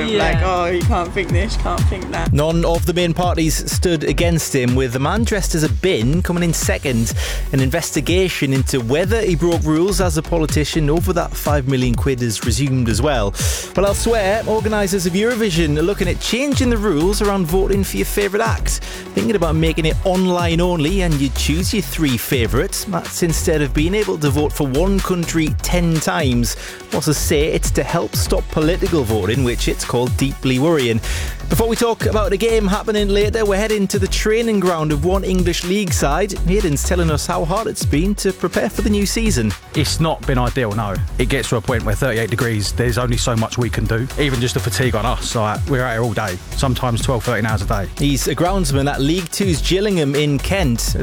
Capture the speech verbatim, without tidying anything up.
of Yeah. like, oh, you can't think this, can't think that. None of the main parties stood against him, with the man dressed as a bin coming in second. An investigation into whether he broke rules as a politician over that five million quid is resumed as well. Well, elsewhere, organisers of Eurovision are looking at changing the rules around voting for your favourite act. Thinking about making it online only and you choose your three favourites. That's instead of being able to vote for one country ten times. Bosses say it's to help stop political voting, which it's called deeply worrying. Before we talk about a game happening later, we're heading to the training ground of one English league side. Hayden's telling us how hard it's been to prepare for the new season. It's not been ideal, no. It gets to a point where thirty-eight degrees, there's only so much we can do. Even just the fatigue on us, like, we're out here all day, sometimes twelve, thirteen hours a day. He's a groundsman at League Two's Gillingham in Kent.